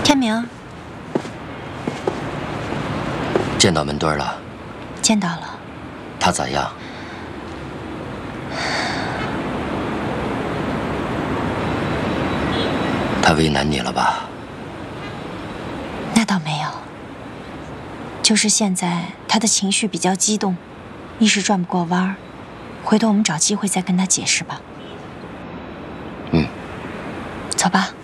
天明， 见到门墩了？ 见到了。 他咋样？他为难你了吧？ 那倒没有，就是现在他的情绪比较激动，一时转不过弯儿。回头我们找机会再跟他解释吧。 嗯， 走吧。